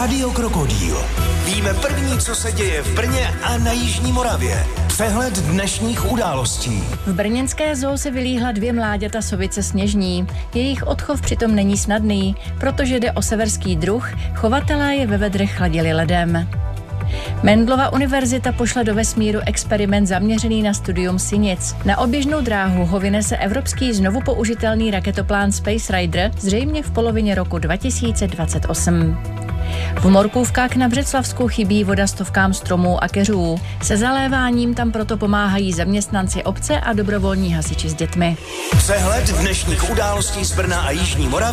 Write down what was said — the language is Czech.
Rádio Krokodýl. Víme první, co se děje v Brně a na Jižní Moravě. Přehled dnešních událostí. V brněnské zoo se vylíhla 2 mláďata sovice sněžní. Jejich odchov přitom není snadný, protože jde o severský druh, chovatelé je ve vedrech chladili ledem. Mendelova univerzita pošle do vesmíru experiment zaměřený na studium sinic. Na oběžnou dráhu ho vynese evropský znovu použitelný raketoplán Space Rider zřejmě v polovině roku 2028. V Morkůvkách na Břeclavsku chybí voda stovkám stromů a keřů. Se zaléváním tam proto pomáhají zaměstnanci obce a dobrovolní hasiči s dětmi. Přehled dnešních událostí z Brna a Jižní Moravy